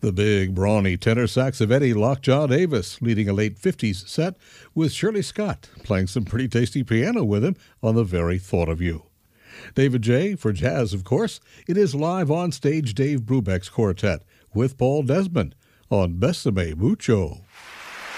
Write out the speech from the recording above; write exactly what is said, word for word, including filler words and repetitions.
The big, brawny tenor sax of Eddie Lockjaw Davis leading a late fifties set with Shirley Scott playing some pretty tasty piano with him on The Very Thought of You. David J. for jazz, of course. It is live on stage Dave Brubeck's quartet with Paul Desmond on Besame Mucho.